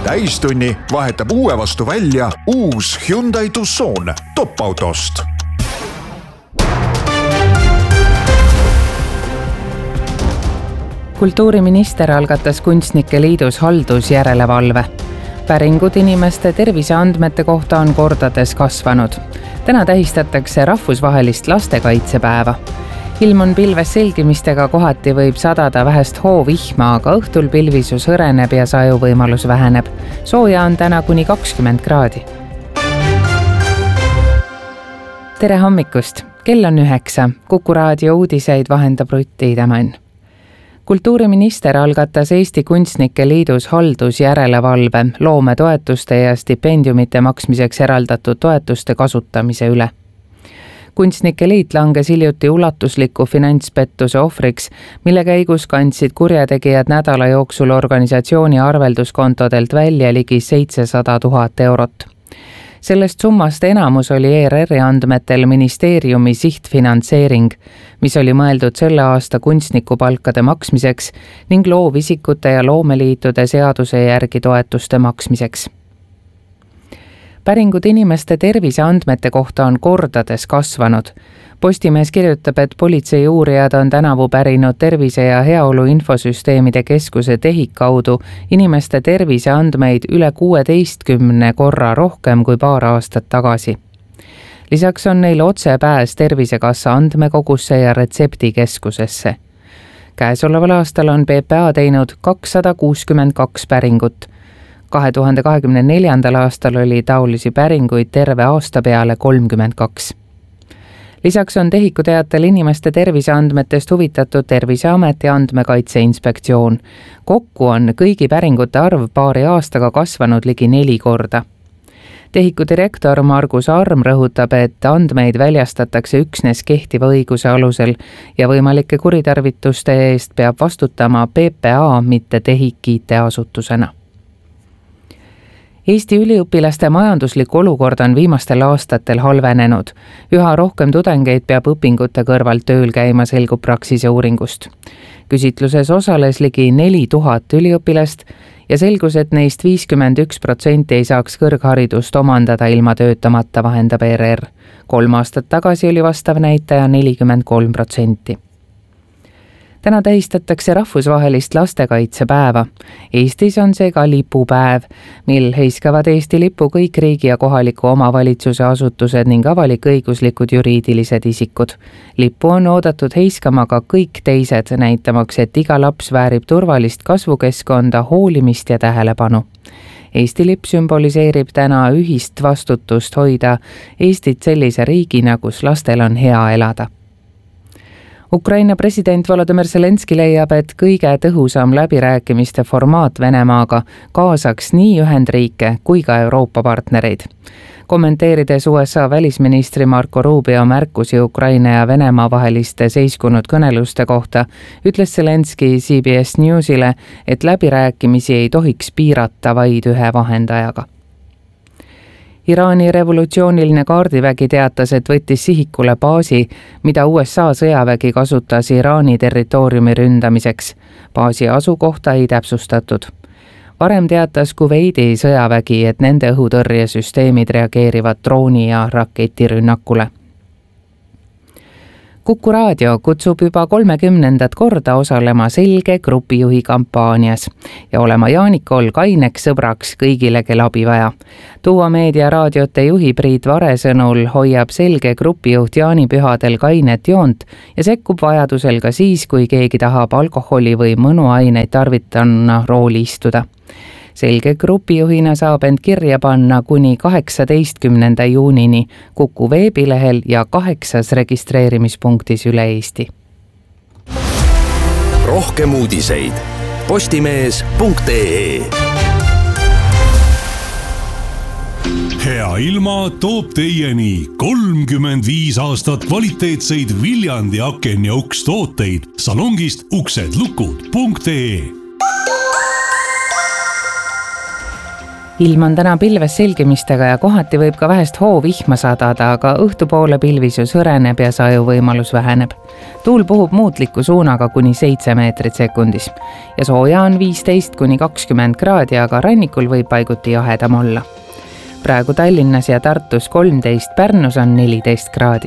Täistunni vahetab uue vastu välja uus Hyundai Tucson top-autost. Kultuuriminister algatas Kunstnike Liidus haldusjärelevalve. Päringud inimeste terviseandmete kohta on kordades kasvanud. Täna tähistatakse rahvusvahelist lastekaitsepäeva. Ilm on pilves selgimistega, kohati võib sadada vähest hoovihma, aga õhtul pilvisus hõreneb ja sajuvõimalus väheneb. Sooja on täna kuni 20 kraadi. Tere hommikust! Kell on 9. Kuku raadio uudiseid vahendab Rutti Tämän. Kultuuriminister algatas Eesti Kunstnike Liidus haldusjärelevalve loometoetuste ja stipendiumite maksmiseks eraldatud toetuste kasutamise üle. Kunstnike Liit langes hiljuti ulatusliku finantspettuse ohvriks, mille käigus kandsid kurjategijad nädala jooksul organisatsiooni arvelduskontodelt välja ligi 700 000 eurot. Sellest summast enamus oli ERR-i andmetel ministeeriumi sihtfinantseering, mis oli mõeldud selle aasta kunstnikupalkade maksmiseks ning loovisikute ja loomeliitude seaduse järgi toetuste maksmiseks. Päringud inimeste terviseandmete kohta on kordades kasvanud. Postimees kirjutab, et politsei uurijad on tänavu pärinud tervise- ja heaolu infosüsteemide keskuse TEHIK kaudu inimeste terviseandmeid üle 16 korra rohkem kui paar aastat tagasi. Lisaks on neil otsepääs Tervisekassa andmekogusse ja retseptikeskusesse. Käesoleval aastal on PPA teinud 262 päringut. 2024. aastal oli taolisi päringuid terve aasta peale 32. Lisaks on TEHIKu teatel inimeste terviseandmetest huvitatud Terviseamet ja Andmekaitse Inspektsioon. Kokku on kõigi päringute arv paari aastaga kasvanud ligi 4 korda. TEHIKu direktor Margus Arm rõhutab, et andmeid väljastatakse üksnes kehtiva õiguse alusel ja võimalike kuritarvituste eest peab vastutama PPA, mitte TEHIK IT-asutusena. Eesti üliõpilaste majanduslik olukord on viimastel aastatel halvenenud. Üha rohkem tudengeid peab õpingute kõrvalt tööl käima, selgub Praxise uuringust. Küsitluses osales ligi 4000 üliõpilast ja selgus, et neist 51% ei saaks kõrgharidust omandada ilma töötamata, vahendab ERR. 3 aastat tagasi oli vastav näitaja 43%. Täna tähistatakse rahvusvahelist lastekaitsepäeva. Eestis on see ka lipupäev, mil heiskavad Eesti lipu kõik riigi ja kohaliku omavalitsuse asutused ning avalik-õiguslikud juriidilised isikud. Lipu on oodatud heiskama ka kõik teised, näitamaks, et iga laps väärib turvalist kasvukeskkonda, hoolimist ja tähelepanu. Eesti lipp sümboliseerib täna ühist vastutust hoida Eestit sellise riigina, kus lastel on hea elada. Ukraina president Volodymyr Zelenski leiab, et kõige tõhusam läbirääkimiste formaat Venemaaga kaasaks nii Ühendriike kui ka Euroopa partnereid. Kommenteerides USA välisministri Marco Rubio märkusi Ukraina ja Venemaa vaheliste seiskunud kõneluste kohta, ütles Zelenski CBS Newsile, et läbirääkimisi ei tohiks piirata vaid ühe vahendajaga. Iraani revolutsiooniline kaardivägi teatas, et võttis sihikule baasi, mida USA sõjavägi kasutas Iraani territooriumi ründamiseks. Baasi asukohta ei täpsustatud. Varem teatas Kuveidi sõjavägi, et nende õhutõrjesüsteemid reageerivad drooni- ja raketirünnakule. Kuku raadio kutsub juba 30. korda osalema Selge grupijuhi kampaanias ja olema Jaanikol kaineks sõbraks kõigile, kel abi vaja. Tuua Meedia raadiote juhi Priit Vare sõnul hoiab Selge grupijuht jaanipühadel kainet joont ja sekkub vajadusel ka siis, kui keegi tahab alkoholi või mõnuaineid tarvitana rooli istuda. Selge grupijuhina saab end kirja panna kuni 18. juunini Kuku veebilehel ja 8 registreerimispunktis üle Eesti. Rohkem uudiseid postimees.ee. Hea ilma toob teieni 35 aastat kvaliteetseid Viljandi aken- ja ukstooteid salongist uksedlukud.ee. ilm on täna pilves selgimistega ja kohati võib ka vähest hoovihma sadada, aga õhtupoole pilvisus hõreneb ja sajuvõimalus väheneb. Tuul puhub muutliku suunaga kuni 7 meetrit sekundis ja sooja on 15–20 kraadi, aga rannikul võib paiguti jahedam olla. Praegu Tallinnas ja Tartus 13, Pärnus on 14 kraadi.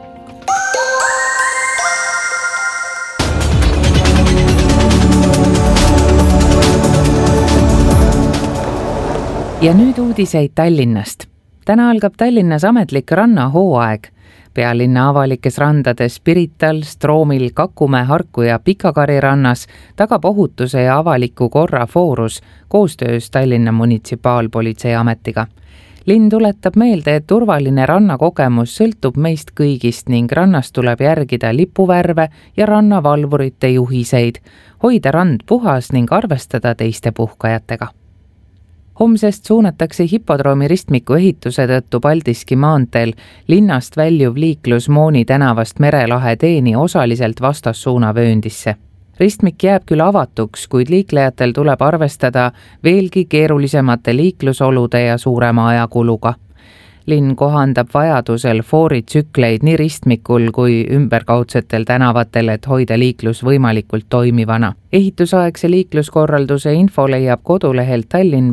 Ja nüüd uudiseid Tallinnast. Täna algab Tallinnas ametlik rannahooaeg. Pealinna avalikes randades Pirital, Stroomil, Kakumäe, Harku ja Pikakari rannas tagab ohutuse ja avaliku korra foorus koostöös Tallinna munitsipaalpolitseiametiga. Linn tuletab meelde, et turvaline rannakogemus sõltub meist kõigist ning rannas tuleb järgida lipuvärve ja rannavalvurite juhiseid, hoida rand puhas ning arvestada teiste puhkajatega. Homsest suunatakse hipodroomi ristmiku ehituse tõttu Paldiski maanteel linnast väljuv liiklus Mooni tänavast Merelahe teeni osaliselt vastassuunavööndisse. Ristmik jääb küll avatuks, kuid liiklejatel tuleb arvestada veelgi keerulisemate liiklusolude ja suurema ajakuluga. Linn kohandab vajadusel fooritsükleid nii ristmikul kui ümberkaudsetel tänavatel, et hoida liiklus võimalikult toimivana. Ehitusaegse liikluskorralduse info leiab kodulehelt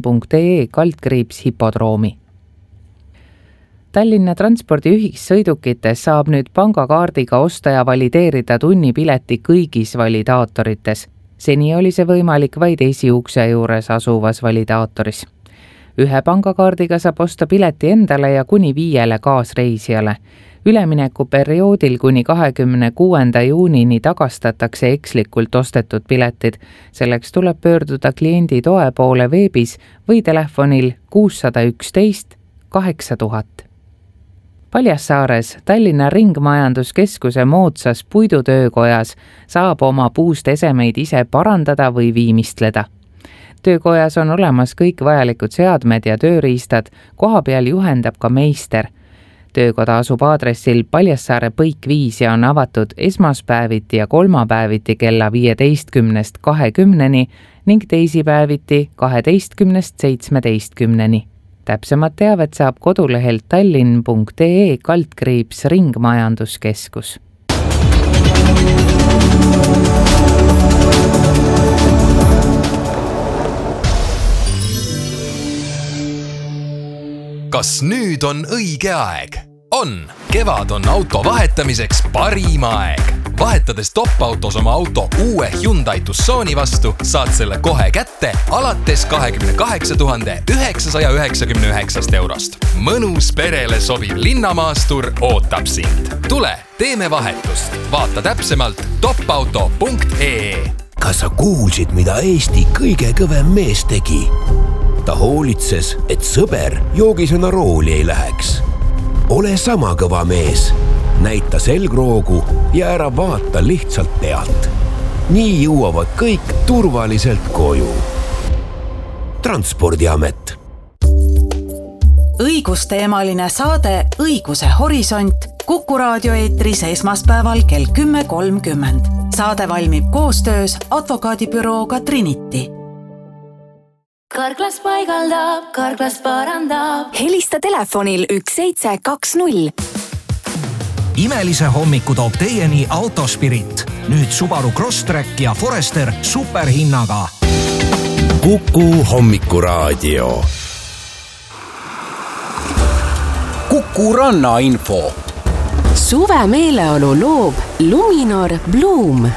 tallinn.ee/hipodroomi. Tallinna transpordiühissõidukites saab nüüd pangakaardiga osta ja valideerida tunnipileti kõigis validaatorites. Seni oli see võimalik vaid esiukse juures asuvas validaatoris. Ühe pangakaardiga saab osta pileti endale ja kuni 5 kaasreisijale. Üleminekuperioodil kuni 26. juunini tagastatakse ekslikult ostetud piletid. Selleks tuleb pöörduda kliendi toe poole veebis või telefonil 611 8000. Paljassaares Tallinna Ringmajanduskeskuse moodsas puidutöökojas saab oma puust esemeid ise parandada või viimistleda. Töökojas on olemas kõik vajalikud seadmed ja tööriistad, koha peal juhendab ka meister. Töökoda asub aadressil Paljassaare Põik 5 ja on avatud esmaspäeviti ja kolmapäeviti kella 15–20 ning teisipäeviti 12–17. Täpsemat teavet saab kodulehelt tallinn.ee/ringmajanduskeskus. Kas nüüd on õige aeg? On! Kevad on auto vahetamiseks parim aeg. Vahetades Top-autos oma auto uue Hyundai Tucsoni vastu, saad selle kohe kätte alates 28 999 eurost. Mõnus perele sobiv linnamaastur ootab sind. Tule, teeme vahetust. Vaata täpsemalt topauto.ee. Kas sa kuulsid, mida Eesti kõige kõvem mees tegi? Ta hoolitses, et sõber joogisena rooli ei läheks. Ole sama kõva mees. Näita selgroogu ja ära vaata lihtsalt pealt. Nii jõuavad kõik turvaliselt koju. Transpordiamet. Õigusteemaline saade Õiguse horisont Kuku raadio eetris esmaspäeval kell 10:30. Saade valmib koostöös advokaadibürooga Trinity. Karklas paigaldab, karklas parandab. Helista telefonil 1720. Imelise hommiku toob teieni Autospirit. Nüüd Subaru Crosstrek ja Forester superhinnaga. Kuku hommikuraadio. Kuku rannainfo. Suve meeleolu loob Luminor Bloom.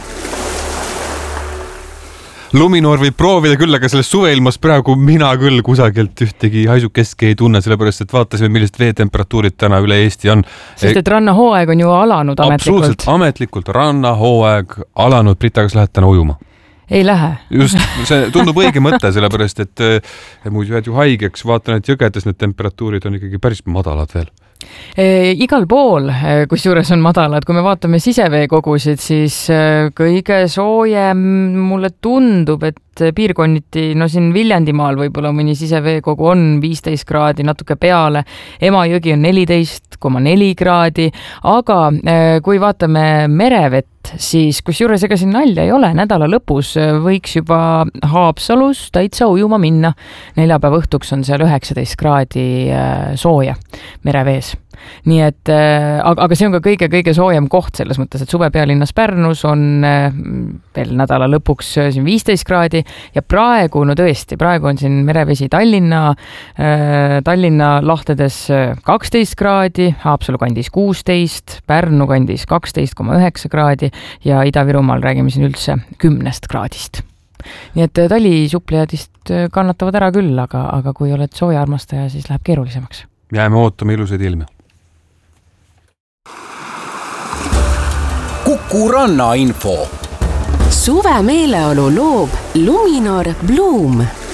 Luminor võib proovida küll, aga selles suveilmas praegu mina küll kusagilt ühtegi haisukeski ei tunne, sellepärast et vaatasime, millised veetemperatuurid täna üle Eesti on. Sest et rannahooaeg on ju alanud ametlikult. Absoluutselt, ametlikult rannahooaeg alanud. Brita, kas lähed täna ujuma? Ei lähe. Just, see tundub õige mõte, sellepärast et muidu jääd ju haigeks, vaatan, et jõgedes need temperatuurid on ikkagi päris madalad veel. Igal pool, kus juures on madalad, kui me vaatame siseveekogusid, siis kõige soojem mulle tundub, et piirkonniti, no siin Viljandimaal võib-olla mõni siseveekogu on 15 kraadi natuke peale, Emajõgi on 14,4 kraadi, aga kui vaatame merevett, siis kusjuures ega siin nalja ei ole, nädala lõpus võiks juba Haapsalus täitsa ujuma minna. Neljapäeva õhtuks on seal 19 kraadi sooja merevees. Nii et, aga see on ka kõige soojem koht selles mõttes, et suvepealinnas Pärnus on veel nädala lõpuks siin 15 kraadi ja praegu, no tõesti, praegu on siin merevesi Tallinna lahtedes 12 kraadi, Haapsalu kandis 16, Pärnu kandis 12,9 kraadi ja Ida-Virumaal räägime siin üldse 10 kraadist. Nii et talisuplejadist kannatavad ära küll, aga kui oled sooja armastaja, siis läheb keerulisemaks. Jääme ootama ilusaid ilmi. Kuku Ranna info. Suve meeleolu loob Luminor Bloom.